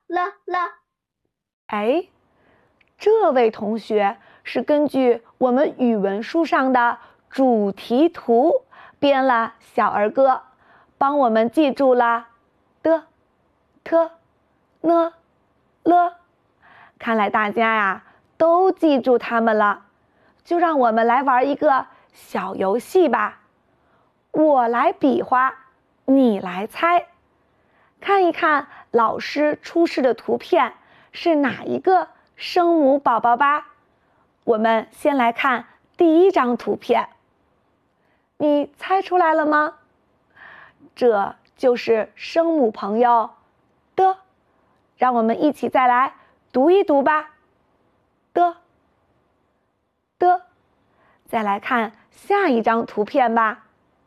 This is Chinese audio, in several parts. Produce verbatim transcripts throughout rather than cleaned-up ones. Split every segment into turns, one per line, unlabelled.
了了。
哎，这位同学是根据我们语文书上的主题图编了小儿歌，帮我们记住了的、特、呢、了。看来大家呀都记住它们了，就让我们来玩一个小游戏吧。我来比划，你来猜，看一看老师出示的图片是哪一个声母宝宝吧。我们先来看第一张图片，你猜出来了吗？这就是声母朋友的，让我们一起再来读一读吧。的的，再来看下一张图片吧。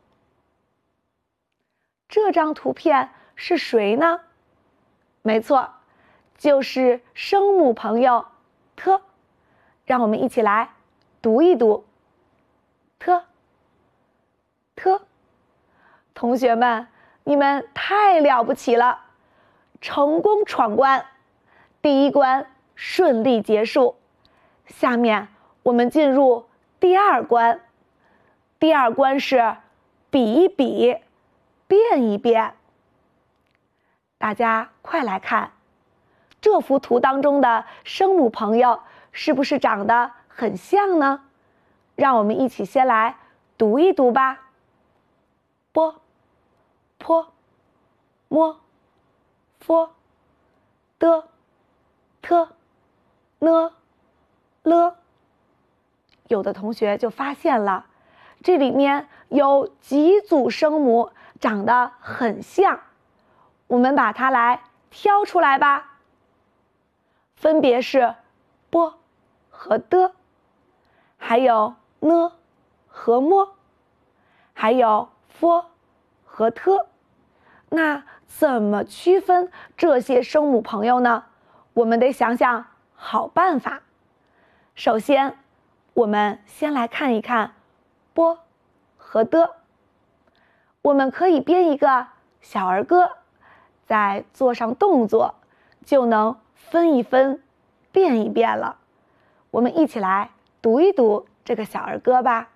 这张图片是谁呢？没错，就是声母朋友特，让我们一起来读一读。特特，同学们，你们太了不起了，成功闯关，第一关顺利结束。下面我们进入第二关，第二关是比一比，变一变。大家快来看，这幅图当中的声母朋友是不是长得很像呢？让我们一起先来读一读吧。波、坡、摸、佛、的、特、呢、了。有的同学就发现了，这里面有几组声母长得很像，我们把它来挑出来吧。分别是波和的，还有呢和么，还有佛和特。那怎么区分这些声母朋友呢？我们得想想好办法。首先，我们先来看一看波和的。我们可以编一个小儿歌，再做上动作，就能分一分，变一变了。我们一起来读一读这个小儿歌吧。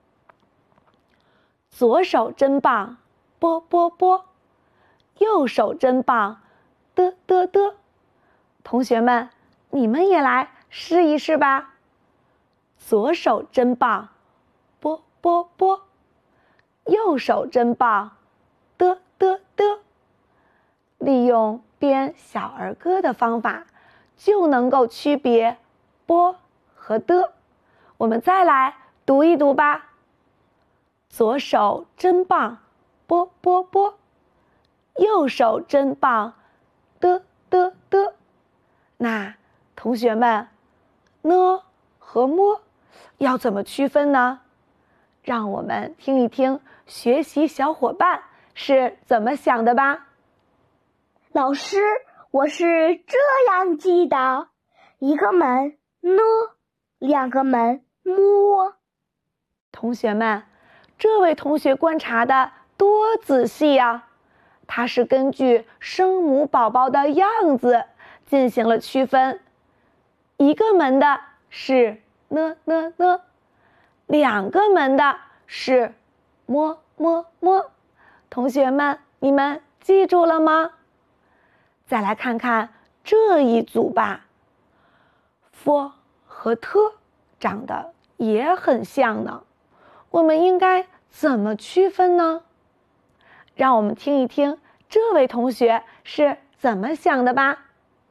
左手真棒，波波波，右手真棒，的的的。同学们，你们也来试一试吧。左手真棒，波波波，右手真棒，的的的。利用编小儿歌的方法，就能够区别波和的。我们再来读一读吧。左手真棒，波波波，右手真棒，的的的。那同学们，呢和么要怎么区分呢？让我们听一听学习小伙伴是怎么想的吧。
老师，我是这样记的：一个门呢，两个门摸。
同学们，这位同学观察的多仔细呀！他是根据声母宝宝的样子进行了区分。一个门的是呢呢呢，两个门的是么么么。同学们，你们记住了吗？再来看看这一组吧。佛和特长得也很像呢，我们应该怎么区分呢？让我们听一听这位同学是怎么想的吧。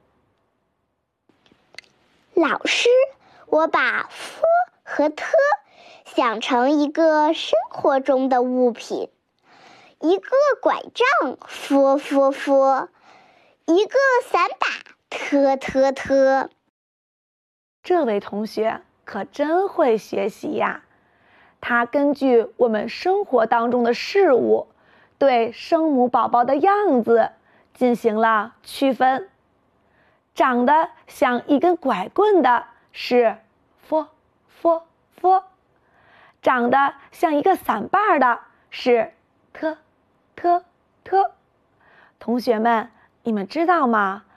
老师，我把佛和特想成一个生活中的物品，一个拐杖，佛佛佛，一个伞把，特特特。
这位同学可真会学习呀！他根据我们生活当中的事物，对声母宝宝的样子进行了区分。长得像一根拐棍的是佛佛佛，长得像一个伞把的是特特特。同学们，你们知道吗？